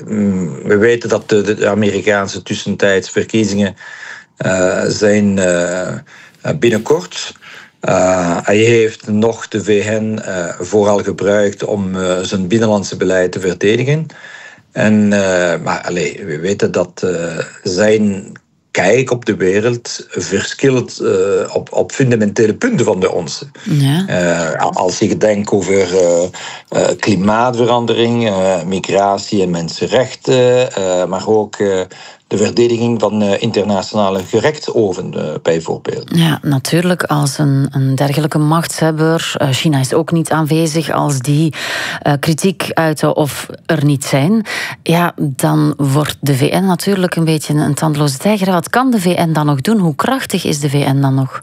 we weten dat de Amerikaanse tussentijds verkiezingen zijn binnenkort. Hij heeft nog de VN vooral gebruikt om zijn binnenlandse beleid te verdedigen. Maar we weten dat zijn kijk op de wereld verschilt op fundamentele punten van de onze. Ja. Als je denkt over klimaatverandering, migratie en mensenrechten, maar ook de verdediging van internationale gerechtshoven, bijvoorbeeld. Ja, natuurlijk, als een dergelijke machtshebber. China is ook niet aanwezig. Als die kritiek uiten of er niet zijn, ja, dan wordt de VN natuurlijk een beetje een tandloze tijger. Wat kan de VN dan nog doen? Hoe krachtig is de VN dan nog?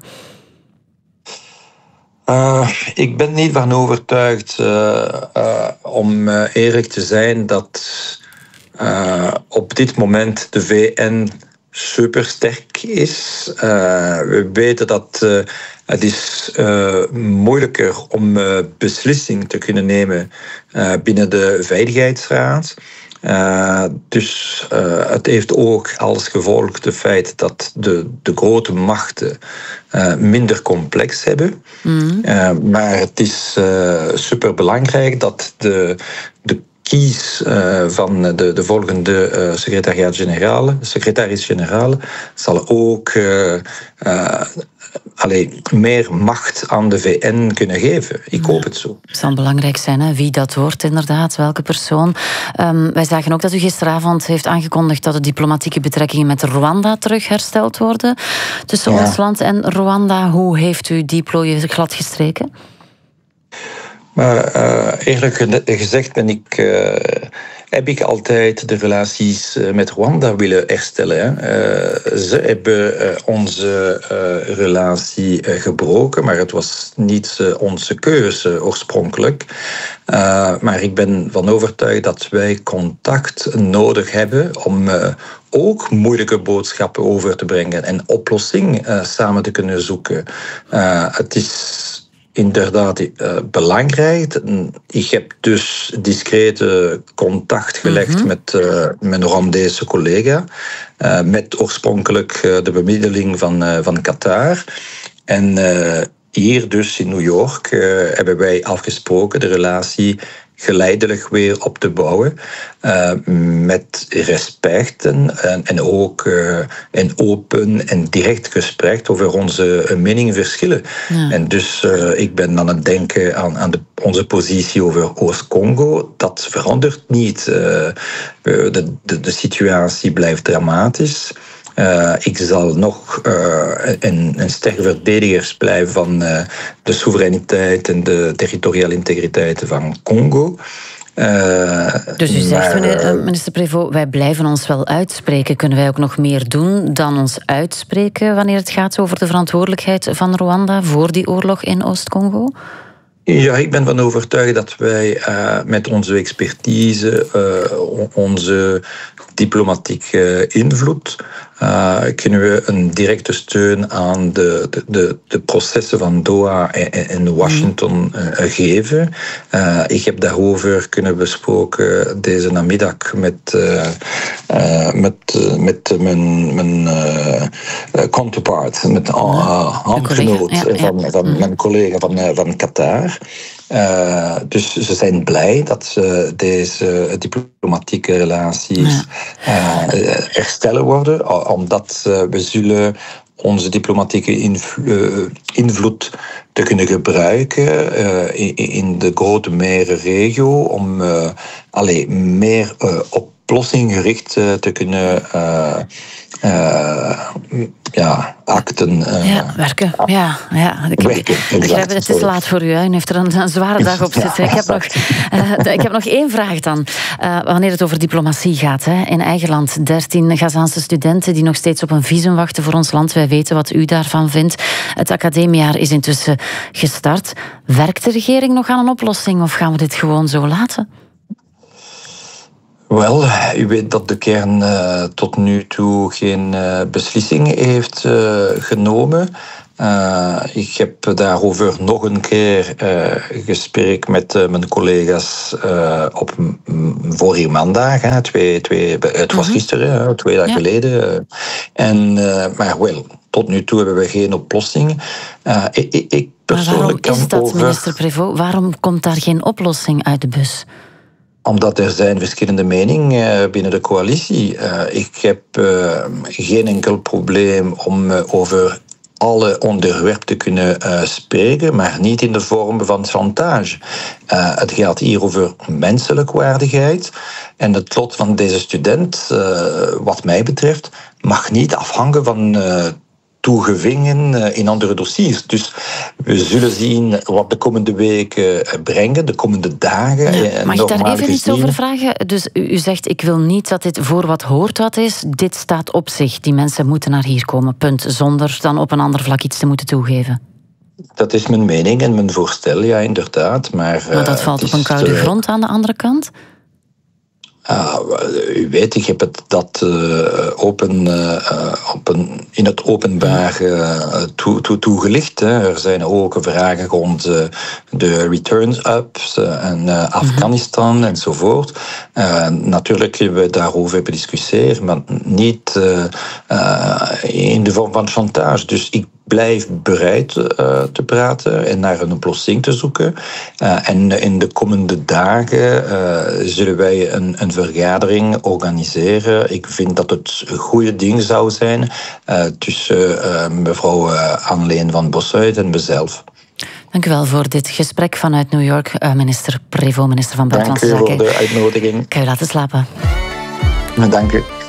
Ik ben niet van overtuigd, om eerlijk te zijn, dat op dit moment de VN supersterk is. We weten dat het is moeilijker om beslissingen te kunnen nemen binnen de Veiligheidsraad. Dus het heeft ook als gevolg het feit dat de grote machten minder complex hebben. Maar het is superbelangrijk dat de kies van de volgende secretaris-generaal zal ook meer macht aan de VN kunnen geven. Ik hoop het zo. Het zal belangrijk zijn, hè? Wie dat wordt inderdaad, welke persoon. Wij zagen ook dat u gisteravond heeft aangekondigd dat de diplomatieke betrekkingen met Rwanda terug hersteld worden. Tussen ons land en Rwanda. Hoe heeft u die plooien glad gestreken? Maar eerlijk gezegd heb ik altijd de relaties met Rwanda willen herstellen. Ze hebben onze relatie gebroken, maar het was niet onze keuze oorspronkelijk. Maar ik ben van overtuigd dat wij contact nodig hebben om ook moeilijke boodschappen over te brengen en oplossing samen te kunnen zoeken. Het is inderdaad belangrijk. Ik heb dus discrete contact gelegd met mijn Rwandese collega. Met oorspronkelijk de bemiddeling van Qatar. En hier dus in New York hebben wij afgesproken de relatie geleidelijk weer op te bouwen. Met respect en ook een open en direct gesprek over onze meningsverschillen. Ja. En dus ik ben aan het denken aan onze positie over Oost-Congo. Dat verandert niet. De situatie blijft dramatisch. Ik zal nog een sterke verdediger blijven van de soevereiniteit en de territoriale integriteit van Congo. Dus u zegt, minister Prévost, wij blijven ons wel uitspreken. Kunnen wij ook nog meer doen dan ons uitspreken wanneer het gaat over de verantwoordelijkheid van Rwanda voor die oorlog in Oost-Congo? Ja, ik ben van overtuigd dat wij met onze expertise, onze diplomatieke invloed, kunnen we een directe steun aan de processen van Doha en Washington geven. Ik heb daarover kunnen besproken deze namiddag met mijn counterpart, met handgenoot van mijn collega van Qatar. Dus ze zijn blij dat ze deze diplomatieke relaties herstellen worden, omdat we zullen onze diplomatieke invloed te kunnen gebruiken in de grote merenregio om meer oplossinggericht te kunnen acten. Werken. Ik begrijp het, het is laat voor u. U heeft er een zware dag op zitten. Ik heb nog één vraag dan. Wanneer het over diplomatie gaat, in eigen land, 13 Gazaanse studenten die nog steeds op een visum wachten voor ons land. Wij weten wat u daarvan vindt. Het academiejaar is intussen gestart. Werkt de regering nog aan een oplossing of gaan we dit gewoon zo laten? Wel, u weet dat de kern tot nu toe geen beslissing heeft genomen. Ik heb daarover nog een keer gesprek met mijn collega's op vorige maandag. Het was gisteren, 2 dagen geleden. Maar wel, tot nu toe hebben we geen oplossing. Ik persoonlijk waarom is dat, minister Prévost? Waarom komt daar geen oplossing uit de bus? Omdat er zijn verschillende meningen binnen de coalitie. Ik heb geen enkel probleem om over alle onderwerpen te kunnen spreken, maar niet in de vorm van chantage. Het gaat hier over menselijke waardigheid. En het lot van deze student, wat mij betreft, mag niet afhangen van toegevingen in andere dossiers. Dus we zullen zien wat de komende weken brengen, de komende dagen. Ja, mag ik daar even iets over vragen? Dus u zegt, ik wil niet dat dit voor wat hoort wat is. Dit staat op zich. Die mensen moeten naar hier komen, punt. Zonder dan op een ander vlak iets te moeten toegeven. Dat is mijn mening en mijn voorstel, ja, inderdaad. Maar dat valt op een koude grond aan de andere kant? U weet, ik heb dat in het openbaar toegelicht. Er zijn ook vragen rond de returns-ups en Afghanistan enzovoort. Natuurlijk hebben we daarover bediscussieerd, maar niet in de vorm van chantage. Dus ik blijf bereid te praten en naar een oplossing te zoeken. En in de komende dagen zullen wij een vergadering organiseren. Ik vind dat het een goede ding zou zijn tussen mevrouw Anneleen van Bossuyt en mezelf. Dank u wel voor dit gesprek vanuit New York, minister Prévost, minister van Buitenlandse Zaken. Dank u voor de uitnodiging. Kan je laten slapen. Dank u.